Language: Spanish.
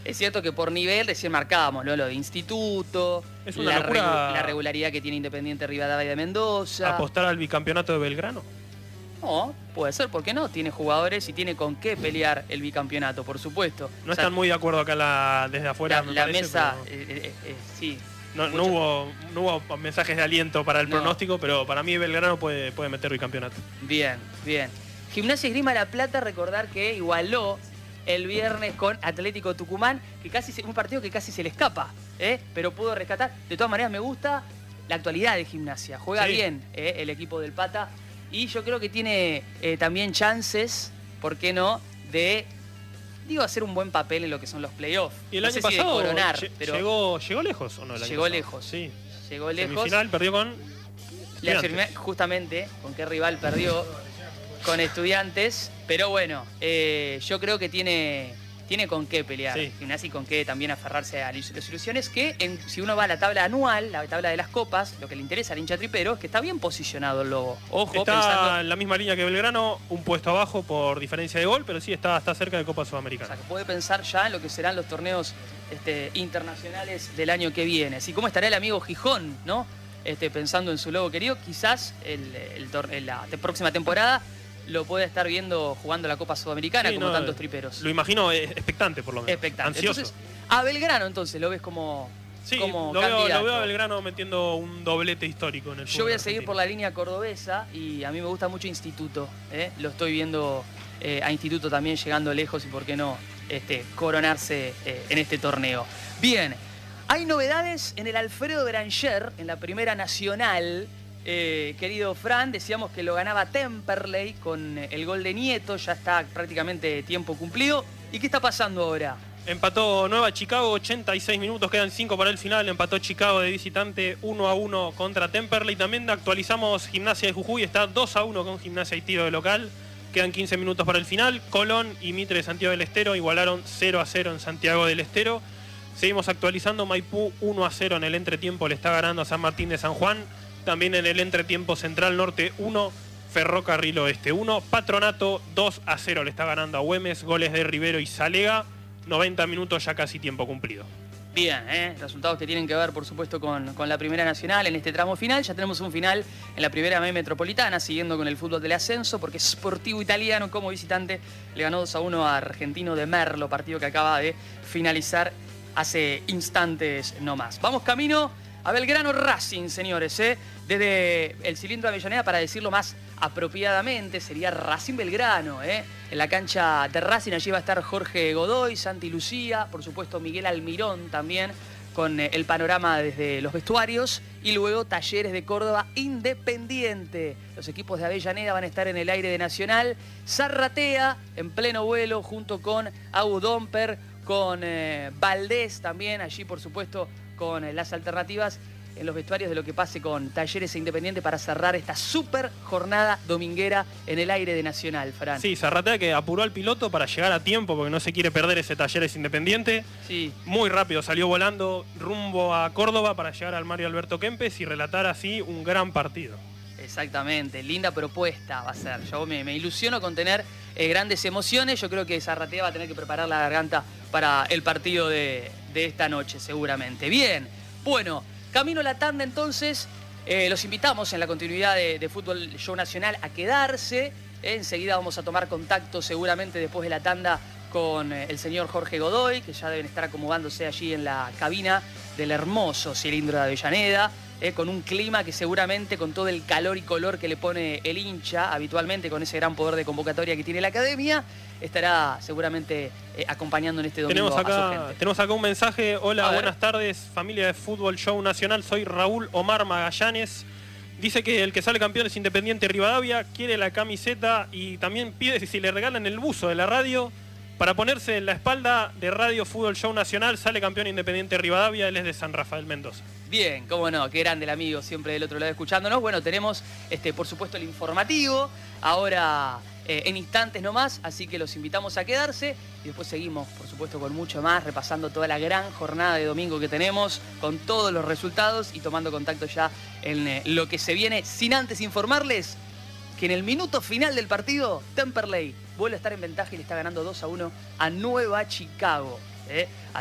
Es cierto que por nivel recién marcábamos, ¿no? Lo de instituto, Es una locura la regularidad que tiene Independiente Rivadavia de Mendoza. ¿Apostar al bicampeonato de Belgrano? No, puede ser, ¿por qué no? Tiene jugadores y tiene con qué pelear el bicampeonato, por supuesto. No están muy de acuerdo acá desde afuera, me la parece, mesa, pero... sí. No hubo mensajes de aliento para el pronóstico, pero para mí Belgrano puede meter bicampeonato. Bien, bien. Gimnasia Esgrima La Plata, recordar que igualó el viernes con Atlético Tucumán, que un partido que casi se le escapa, pero pudo rescatar. De todas maneras, me gusta la actualidad de Gimnasia. Juega bien el equipo del Pata. Y yo creo que tiene también chances, ¿por qué no?, de hacer un buen papel en lo que son los playoffs. Y el año pasado coronar, pero llegó lejos, ¿o no? Llegó lejos. Sí. Llegó lejos. Semifinal perdió con Estudiantes. Justamente, ¿con qué rival perdió? Con Estudiantes. Pero bueno, yo creo que tiene con qué pelear. Sí. Gimnasia y con qué también aferrarse a las ilusiones que, si uno va a la tabla anual, la tabla de las copas, lo que le interesa al hincha tripero es que está bien posicionado el Lobo. Ojo, está pensando en la misma línea que Belgrano, un puesto abajo por diferencia de gol, pero sí está cerca de Copa O Sudamericana. sea, que puede pensar ya en lo que serán los torneos internacionales del año que viene. Así como estará el amigo Gijón, ¿no? Pensando en su Lobo querido, quizás la próxima temporada lo puede estar viendo jugando la Copa Sudamericana, como tantos triperos. Lo imagino expectante, por lo menos. Expectante. Ansioso. Entonces, a Belgrano, entonces, lo ves como lo veo a Belgrano metiendo un doblete histórico en el fútbol. Yo voy a seguir por la línea cordobesa y a mí me gusta mucho Instituto. Lo estoy viendo a Instituto también llegando lejos y por qué no coronarse en este torneo. Bien, hay novedades en el Alfredo Beranger, en la Primera Nacional. Querido Fran, decíamos que lo ganaba Temperley con el gol de Nieto, ya está prácticamente tiempo cumplido. ¿Y qué está pasando ahora? Empató Nueva Chicago, 86 minutos, quedan 5 para el final. Empató Chicago de visitante 1-1 contra Temperley. También actualizamos Gimnasia de Jujuy, está 2-1 con Gimnasia y Tiro de local. Quedan 15 minutos para el final. Colón y Mitre de Santiago del Estero igualaron 0-0 en Santiago del Estero. Seguimos actualizando, Maipú 1-0 en el entretiempo, le está ganando a San Martín de San Juan. También en el entretiempo Central Norte 1, Ferrocarril Oeste 1. Patronato 2-0 le está ganando a Güemes, goles de Rivero y Salega. 90 minutos ya casi tiempo cumplido. Bien, resultados que tienen que ver, por supuesto, con la Primera Nacional en este tramo final. Ya tenemos un final en la Primera B Metropolitana, siguiendo con el fútbol del ascenso, porque Sportivo Italiano, como visitante, le ganó 2-1 a Argentino de Merlo, partido que acaba de finalizar hace instantes nomás. Vamos camino a Belgrano Racing, señores, desde el cilindro de Avellaneda, para decirlo más apropiadamente, sería Racing Belgrano, en la cancha de Racing. Allí va a estar Jorge Godoy, Santi Lucía, por supuesto Miguel Almirón también, con el panorama desde los vestuarios, y luego Talleres de Córdoba Independiente. Los equipos de Avellaneda van a estar en el aire de Nacional. Zarratea en pleno vuelo junto con Audomper, con Valdés también, allí por supuesto con las alternativas en los vestuarios de lo que pase con Talleres e Independiente para cerrar esta super jornada dominguera en el aire de Nacional, Fran. Sí, Zarratea que apuró al piloto para llegar a tiempo porque no se quiere perder ese Talleres Independiente. Sí. Muy rápido salió volando rumbo a Córdoba para llegar al Mario Alberto Kempes y relatar así un gran partido. Exactamente, linda propuesta va a ser. Yo me ilusiono con tener grandes emociones. Yo creo que Zarratea va a tener que preparar la garganta para el partido de esta noche, seguramente. Bien, bueno, camino a la tanda entonces. Los invitamos en la continuidad de Fútbol Show Nacional a quedarse. Enseguida vamos a tomar contacto seguramente después de la tanda con el señor Jorge Godoy, que ya deben estar acomodándose allí en la cabina del hermoso cilindro de Avellaneda. Con un clima que seguramente, con todo el calor y color que le pone el hincha habitualmente, con ese gran poder de convocatoria que tiene la academia, estará seguramente acompañando en este domingo a su gente. Tenemos acá un mensaje. Hola, buenas tardes, familia de Fútbol Show Nacional. Soy Raúl Omar Magallanes. Dice que el que sale campeón es Independiente Rivadavia, quiere la camiseta y también pide si le regalan el buzo de la radio para ponerse en la espalda de Radio Fútbol Show Nacional. Sale campeón Independiente Rivadavia, él es de San Rafael, Mendoza. Bien, cómo no, qué grande el amigo, siempre del otro lado escuchándonos. Bueno, tenemos por supuesto el informativo, ahora en instantes nomás, así que los invitamos a quedarse y después seguimos, por supuesto, con mucho más, repasando toda la gran jornada de domingo que tenemos, con todos los resultados y tomando contacto ya en lo que se viene, sin antes informarles que en el minuto final del partido, Temperley vuelve a estar en ventaja y le está ganando 2-1 a Nueva Chicago. ¿eh?